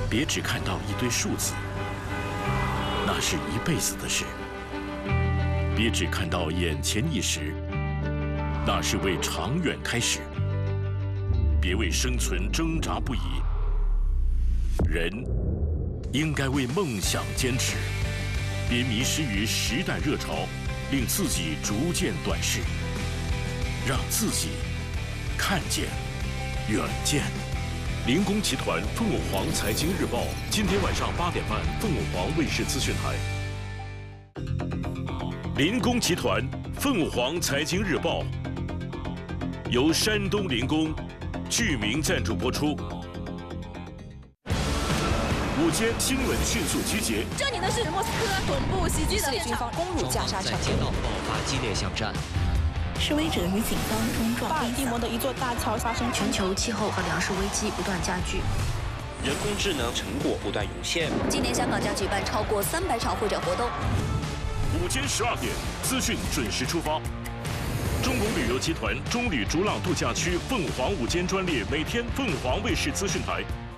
别只看到一堆数字，那是一辈子的事；别只看到眼前一时，那是为长远开始。别为生存挣扎不已，人应该为梦想坚持。别迷失于时代热潮，令自己逐渐短视，让自己看见远见。林工集团凤凰凰财经日报，今天晚上8点半，凤凰凰卫视资讯台。林工集团凤凰财经日报由山东林工剧名赞助播出。午间新闻迅速集结。 这里呢是莫斯科总部袭击的军方攻入加沙城， 街道爆发激烈巷战。 示威者与警方冲撞。 巴尔的摩的一座大桥发生全球气候和粮食危机不断加剧， 人工智能成果不断涌现。 今年香港将举办超过300场会展活动。 午间12点，资讯准时出发。中国旅游集团中旅逐浪度假区凤凰午间专列，每天凤凰卫视资讯台。